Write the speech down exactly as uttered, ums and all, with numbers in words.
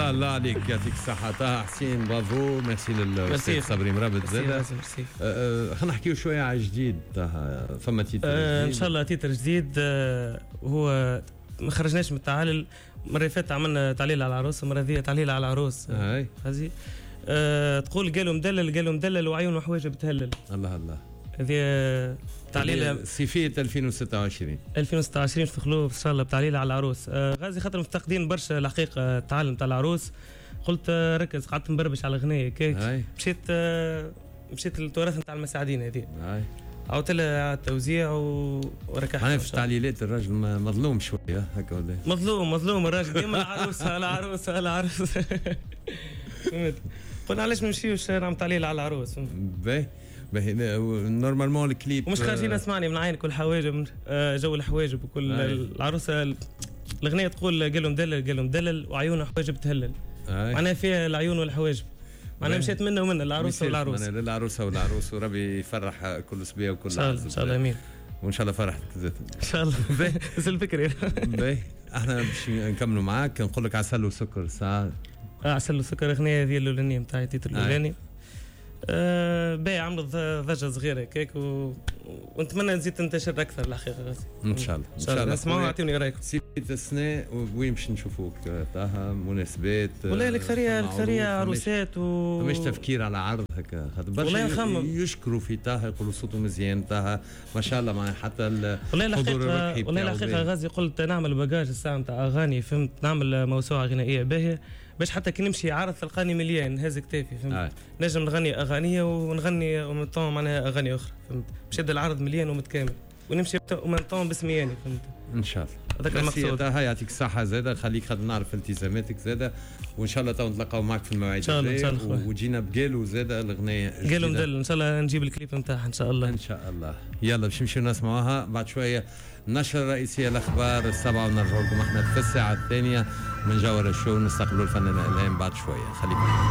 الله الله عليك، يعطيك الصحة. طه حسين برافو، ميرسي للأستاذ صبري مرابط زاده. خلينا نحكيو شوية على جديد. طه فما تيتر أه إن شاء الله تيتر جديد. أه هو ما خرجناش من التعالل. المرة اللي فاتت عملنا تعليل على العروس، المرة هذه تعليل على العروس. هاي هذه أه تقول قالوا مدلل قالوا مدلل وعيون وحواجه بتهلل. الله الله. هذه تعليل صيفية ألفين وستة وعشرين ألفين وستة وعشرين في خلوف ان شاء الله بتعليل على العروس. آه غازي خاطر مفتقدين برشا الحقيقه التعلم تاع العروس. قلت آه ركز، قعدت مبربش على اغنيه كيك. مشيت آه مشيت للتراث نتاع المساعدين هذه. عاودت لها التوزيع و... وركحت. انا في التعليلات الراجل مظلوم شويه هكا ولا مظلوم مظلوم الراجل ديما العروس العروس العروس. فهمت. قلنا علاش ما نمشيوش نعمل تعليل على العروس. باهي باهي نورمالمون الكليب ومش خارجين اسمعني من عينك والحواجب جو الحواجب وكل العروسه. الاغنيه تقول قالوا مدلل قالوا مدلل وعيونه حواجب تهلل. معناها فيها العيون والحواجب. معناها مشيت منه ومن العروسه والعروس. انا للعروسه والعروس وربي يفرح كل صبيه وكل عروس ان شاء الله. امين. وان شاء الله فرحتك ذات ان شاء الله. بس الفكره باهي احنا باش نكملوا معاك. نقول لك عسل وسكر ساعه. عسل وسكر اغنيه هذه الاولانيه نتاعي تيتر الاولاني. أه باهي عملت ضجه صغيره هكاك و... ونتمنى نزيد تنتشر اكثر الحقيقه غازي. ان شاء الله ان شاء الله. اسمعوا اعطوني رايكم. سيت السنه وين باش نشوفوك؟ طه مناسبات والله الاكثريه الاكثريه عروسات و مش تفكير على عرض هكا خاطر برشا يشكروا في طه يقولوا صوته مزيان. طه ما شاء الله مع حتى الحضور الروحي. والله الحقيقه غازي قلت نعمل باجاج الساعه نتاع اغاني فهمت، نعمل موسوعه غنائيه باهيه باش حتى كي نمشي عرض تلقاني مليان هاز كتافي فهمت. آه. نجم نغني اغانيه ونغني ومن معناها اغاني اخرى فهمت، باش يبدا العرض مليان ومتكامل ونمشي ومن طون باسمياني فهمت. ان شاء الله هذاك المقصود. هاي يعطيك الصحه زاده، خليك خد نعرف التزاماتك زاده وان شاء الله تو نتلاقاو معك في المواعيد الجايه. وجينا بقالوا زاده الاغنيه قالوا مدل ان شاء الله نجيب الكليب نتاعها ان شاء الله. ان شاء الله. يلا باش نمشيو نسمعوها بعد شويه. النشرة الرئيسية الأخبار السبعة ونرجع لكم احنا في الساعة الثانية من جوهر الشو. نستقبلوا الفنان إلهام بعد شوية. خليكم